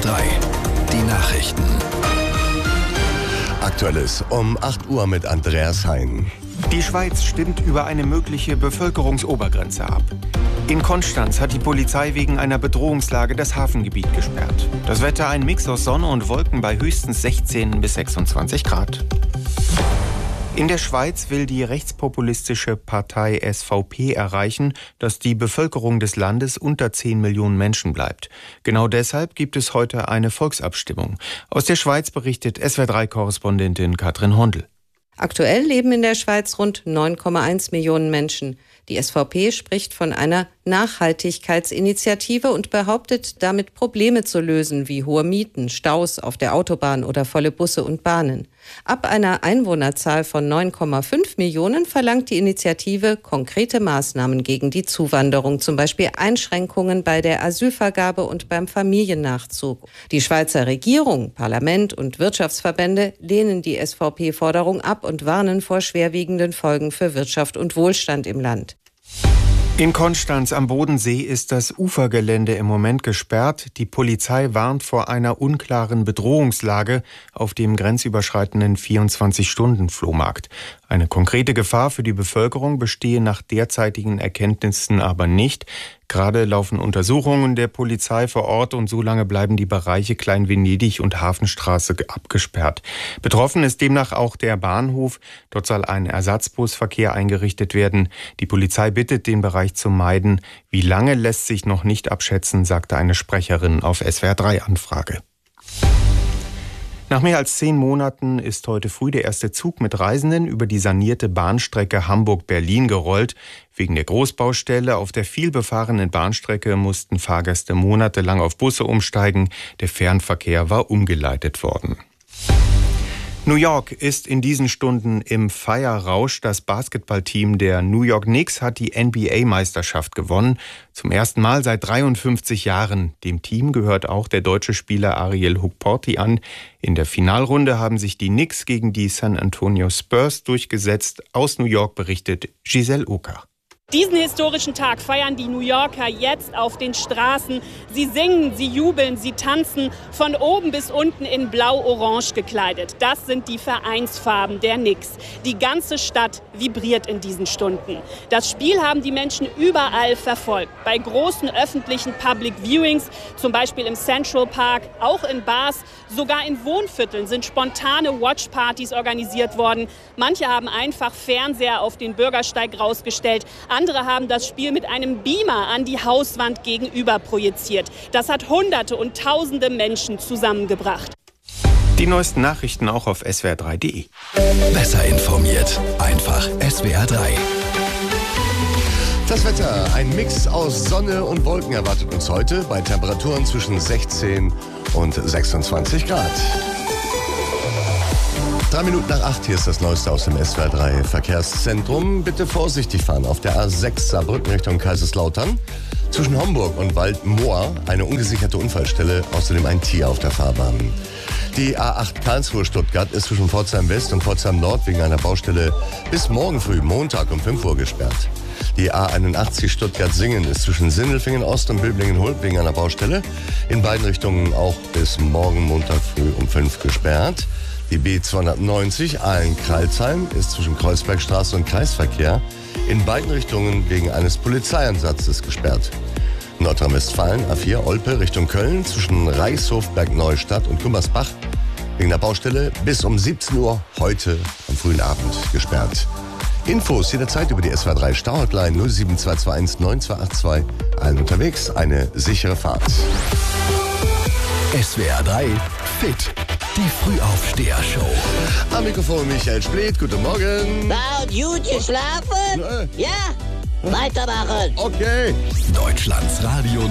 3, die Nachrichten. Aktuelles um 8 Uhr mit Andreas Hein. Die Schweiz stimmt über eine mögliche Bevölkerungsobergrenze ab. In Konstanz hat die Polizei wegen einer Bedrohungslage das Hafengebiet gesperrt. Das Wetter ein Mix aus Sonne und Wolken bei höchstens 16 bis 26 Grad. In der Schweiz will die rechtspopulistische Partei SVP erreichen, dass die Bevölkerung des Landes unter 10 Millionen Menschen bleibt. Genau deshalb gibt es heute eine Volksabstimmung. Aus der Schweiz berichtet SWR3-Korrespondentin Katrin Hondel. Aktuell leben in der Schweiz rund 9,1 Millionen Menschen. Die SVP spricht von einer Nachhaltigkeitsinitiative und behauptet, damit Probleme zu lösen, wie hohe Mieten, Staus auf der Autobahn oder volle Busse und Bahnen. Ab einer Einwohnerzahl von 9,5 Millionen verlangt die Initiative konkrete Maßnahmen gegen die Zuwanderung, zum Beispiel Einschränkungen bei der Asylvergabe und beim Familiennachzug. Die Schweizer Regierung, Parlament und Wirtschaftsverbände lehnen die SVP-Forderung ab und warnen vor schwerwiegenden Folgen für Wirtschaft und Wohlstand im Land. In Konstanz am Bodensee ist das Ufergelände im Moment gesperrt. Die Polizei warnt vor einer unklaren Bedrohungslage auf dem grenzüberschreitenden 24-Stunden-Flohmarkt. Eine konkrete Gefahr für die Bevölkerung bestehe nach derzeitigen Erkenntnissen aber nicht. Gerade laufen Untersuchungen der Polizei vor Ort und so lange bleiben die Bereiche Klein-Venedig und Hafenstraße abgesperrt. Betroffen ist demnach auch der Bahnhof. Dort soll ein Ersatzbusverkehr eingerichtet werden. Die Polizei bittet, den Bereich zu meiden. Wie lange lässt sich noch nicht abschätzen, sagte eine Sprecherin auf SWR3-Anfrage. Nach mehr als 10 Monaten ist heute früh der erste Zug mit Reisenden über die sanierte Bahnstrecke Hamburg-Berlin gerollt. Wegen der Großbaustelle auf der vielbefahrenen Bahnstrecke mussten Fahrgäste monatelang auf Busse umsteigen. Der Fernverkehr war umgeleitet worden. New York ist in diesen Stunden im Feierrausch. Das Basketballteam der New York Knicks hat die NBA-Meisterschaft gewonnen. Zum ersten Mal seit 53 Jahren. Dem Team gehört auch der deutsche Spieler Ariel Hukporti an. In der Finalrunde haben sich die Knicks gegen die San Antonio Spurs durchgesetzt. Aus New York berichtet Giselle Oker. Diesen historischen Tag feiern die New Yorker jetzt auf den Straßen. Sie singen, sie jubeln, sie tanzen, von oben bis unten in blau-orange gekleidet. Das sind die Vereinsfarben der Knicks. Die ganze Stadt vibriert in diesen Stunden. Das Spiel haben die Menschen überall verfolgt. Bei großen öffentlichen Public Viewings, zum Beispiel im Central Park, auch in Bars, sogar in Wohnvierteln sind spontane Watchpartys organisiert worden. Manche haben einfach Fernseher auf den Bürgersteig rausgestellt. Andere haben das Spiel mit einem Beamer an die Hauswand gegenüber projiziert. Das hat Hunderte und Tausende Menschen zusammengebracht. Die neuesten Nachrichten auch auf swr3.de. Besser informiert, einfach SWR3. Das Wetter, ein Mix aus Sonne und Wolken erwartet uns heute bei Temperaturen zwischen 16 und 26 Grad. 3 Minuten nach 8, hier ist das Neueste aus dem SWR3 Verkehrszentrum. Bitte vorsichtig fahren auf der A6 Saarbrücken Richtung Kaiserslautern. Zwischen Homburg und Waldmoor eine ungesicherte Unfallstelle, außerdem ein Tier auf der Fahrbahn. Die A8 Karlsruhe-Stuttgart ist zwischen Pforzheim West und Pforzheim Nord wegen einer Baustelle bis morgen früh, Montag um 5 Uhr gesperrt. Die A81 Stuttgart-Singen ist zwischen Sindelfingen Ost und Böblingen-Hult wegen einer Baustelle. In beiden Richtungen auch bis morgen Montag früh um 5 gesperrt. Die B290 Aalen-Crailsheim ist zwischen Kreuzbergstraße und Kreisverkehr in beiden Richtungen wegen eines Polizeieinsatzes gesperrt. Nordrhein-Westfalen A4 Olpe Richtung Köln zwischen Reichshof, Bergneustadt und Gummersbach wegen der Baustelle bis um 17 Uhr heute am frühen Abend gesperrt. Infos jederzeit über die SWR3 Stauhotline 07221 9282. Allen unterwegs eine sichere Fahrt. SWR3 Fit. Die Frühaufsteher-Show. Am Mikrofon Michael Splitt, guten Morgen. War gut geschlafen? Ja, weitermachen. Okay. Deutschlands Radio